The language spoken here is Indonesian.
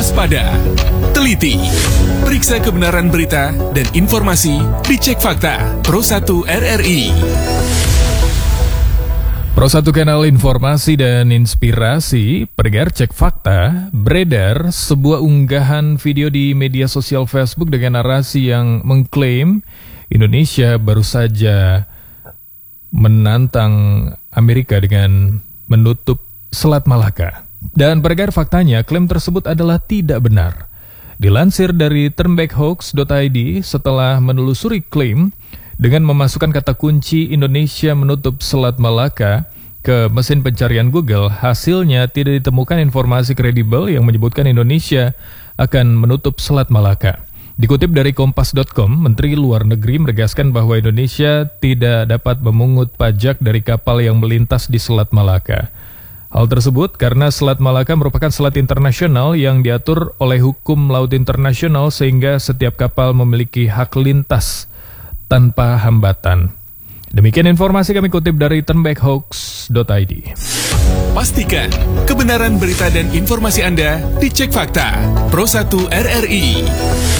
waspada, teliti, periksa kebenaran berita dan informasi, dicek fakta. Pro 1 RRI. Pro 1 kanal informasi dan inspirasi, pendengar cek fakta, beredar sebuah unggahan video di media sosial Facebook dengan narasi yang mengklaim Indonesia baru saja menantang Amerika dengan menutup Selat Malaka. Dan pendengar, faktanya klaim tersebut adalah tidak benar. Dilansir dari turnbackhoax.id, setelah menelusuri klaim dengan memasukkan kata kunci Indonesia menutup Selat Malaka ke mesin pencarian Google, hasilnya tidak ditemukan informasi kredibel yang menyebutkan Indonesia akan menutup Selat Malaka. Dikutip dari Kompas.com, Menteri Luar Negeri menegaskan bahwa Indonesia tidak dapat memungut pajak dari kapal yang melintas di Selat Malaka. Hal tersebut karena Selat Malaka merupakan selat internasional yang diatur oleh hukum laut internasional sehingga setiap kapal memiliki hak lintas tanpa hambatan. Demikian informasi kami kutip dari turnbackhoax.id. Pastikan kebenaran berita dan informasi Anda dicek fakta. Pro 1 RRI.